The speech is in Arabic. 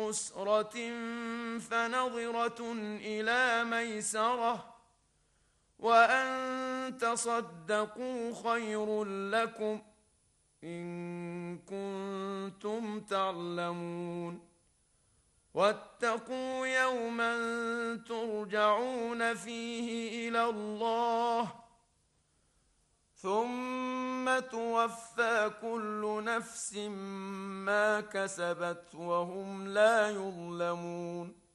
عسرة فنظرة إلى ميسرة وأن تصدقوا خير لكم إن كنتم تعلمون واتقوا يوما ترجعون فيه إلى الله ثم توفى كل نفس ما كسبت وهم لا يظلمون